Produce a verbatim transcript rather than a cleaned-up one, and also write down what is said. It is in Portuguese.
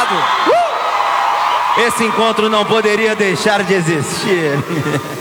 obrigado. Esse encontro não poderia deixar de existir.